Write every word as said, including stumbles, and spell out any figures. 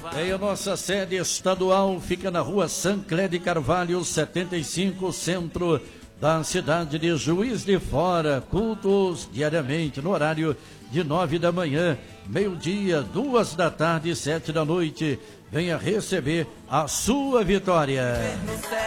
E a nossa sede estadual fica na rua Sancler de Carvalho, setenta e cinco, centro da cidade de Juiz de Fora. Cultos diariamente no horário de nove da manhã, meio-dia, duas da tarde e sete da noite. Venha receber a sua vitória.